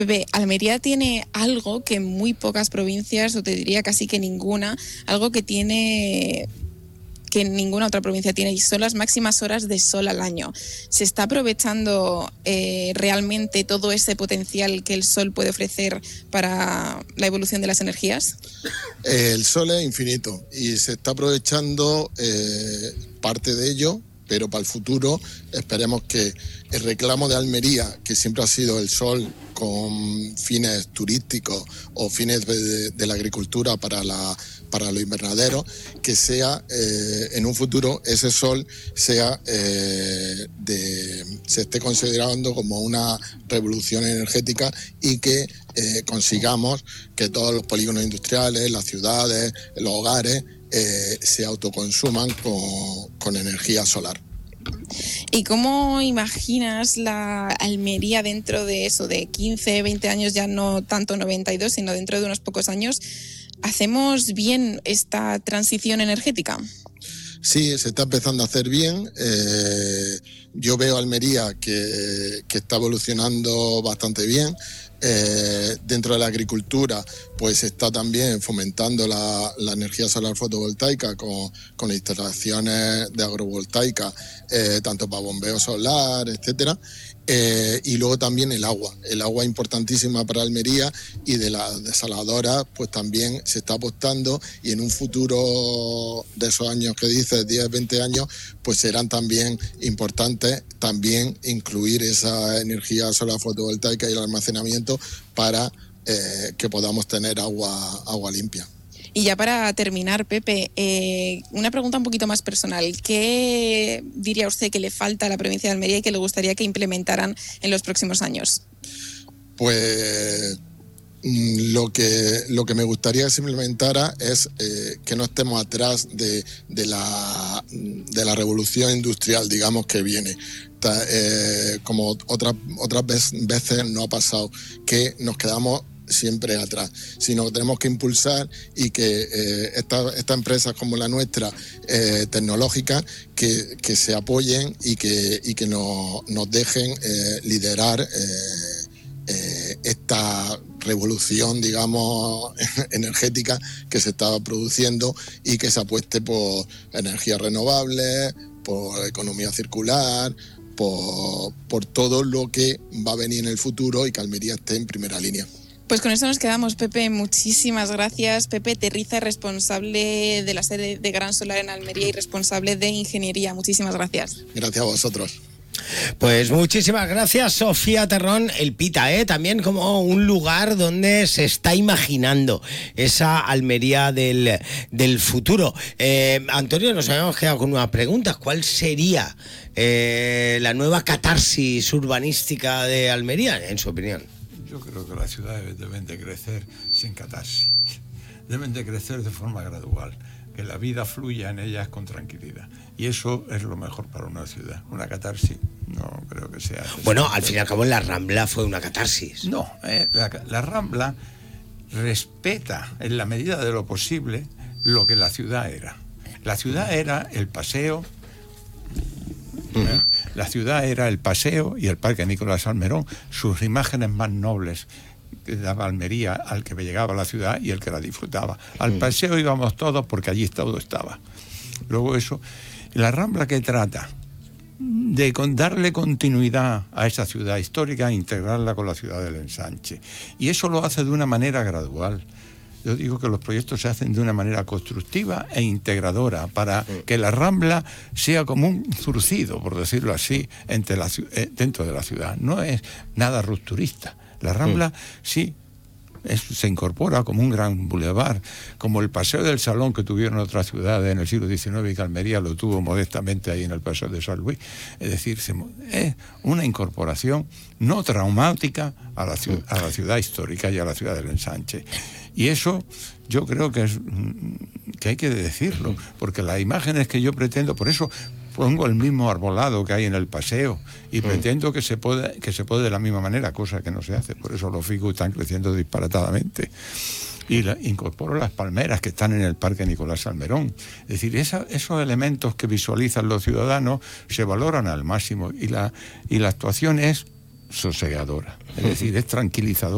Pepe, Almería tiene algo que muy pocas provincias, o te diría casi que ninguna, algo que ninguna otra provincia tiene, y son las máximas horas de sol al año. ¿Se está aprovechando realmente todo ese potencial que el sol puede ofrecer para la evolución de las energías? El sol es infinito y se está aprovechando parte de ello, pero para el futuro esperemos que el reclamo de Almería, que siempre ha sido el sol con fines turísticos o fines de la agricultura para los invernaderos, que sea en un futuro ese sol sea se esté considerando como una revolución energética y que consigamos que todos los polígonos industriales, las ciudades, los hogares se autoconsuman con energía solar. ¿Y cómo imaginas la Almería dentro de eso, de 15, 20 años, ya no tanto 92, sino dentro de unos pocos años? ¿Hacemos bien esta transición energética? Sí, se está empezando a hacer bien. Yo veo Almería que está evolucionando bastante bien. Dentro de la agricultura, pues se está también fomentando la energía solar fotovoltaica con instalaciones de agrovoltaica, tanto para bombeo solar, etcétera. Y luego también el agua es importantísima para Almería, y de las desaladoras pues también se está apostando, y en un futuro de esos años que dices, 10, 20 años, pues serán también importantes también incluir esa energía solar fotovoltaica y el almacenamiento para que podamos tener agua limpia. Y ya para terminar, Pepe, una pregunta un poquito más personal. ¿Qué diría usted que le falta a la provincia de Almería y que le gustaría que implementaran en los próximos años? Pues lo que me gustaría que se implementara es que no estemos atrás de la revolución industrial, digamos, que viene. Como otras veces no ha pasado, que nos quedamos siempre atrás, sino que tenemos que impulsar y que estas empresas como la nuestra, tecnológicas, que se apoyen y que nos dejen liderar esta revolución, digamos, energética que se está produciendo, y que se apueste por energías renovables, por economía circular, por todo lo que va a venir en el futuro, y que Almería esté en primera línea. Pues con eso nos quedamos, Pepe. Muchísimas gracias. Pepe Terriza, responsable de la sede de Gran Solar en Almería y responsable de ingeniería. Muchísimas gracias. Gracias a vosotros. Pues muchísimas gracias, Sofía Terrón. El Pita, también como un lugar donde se está imaginando esa Almería del futuro. Antonio, nos habíamos quedado con unas preguntas. ¿Cuál sería la nueva catarsis urbanística de Almería, en su opinión? Yo creo que las ciudades deben de crecer sin catarsis, deben de crecer de forma gradual, que la vida fluya en ellas con tranquilidad, y eso es lo mejor para una ciudad. Una catarsis no creo que sea. Bueno, al fin y al cabo la Rambla fue una catarsis. No, la Rambla respeta en la medida de lo posible lo que la ciudad era. La ciudad era el paseo. La ciudad era el paseo y el Parque Nicolás Salmerón, sus imágenes más nobles que daba Almería al que llegaba a la ciudad y el que la disfrutaba. Al paseo íbamos todos porque allí todo estaba. Luego eso, la Rambla, que trata de darle continuidad a esa ciudad histórica e integrarla con la ciudad del Ensanche. Y eso lo hace de una manera gradual. Yo digo que los proyectos se hacen de una manera constructiva e integradora, para que la Rambla sea como un zurcido, por decirlo así, dentro de la ciudad. No es nada rupturista. La Rambla sí se incorpora como un gran bulevar, como el Paseo del Salón que tuvieron otras ciudades en el siglo XIX, y que Almería lo tuvo modestamente ahí en el Paseo de San Luis. Es decir, es una incorporación no traumática a la ciudad histórica y a la ciudad del Ensanche. Y eso yo creo que hay que decirlo, porque las imágenes que yo pretendo, por eso pongo el mismo arbolado que hay en el paseo, y pretendo que se puede de la misma manera, cosa que no se hace. Por eso los ficus están creciendo disparatadamente. Y incorporo las palmeras que están en el Parque Nicolás Salmerón. Es decir, esos elementos que visualizan los ciudadanos se valoran al máximo, y la actuación es sosegadora, es decir, es tranquilizadora.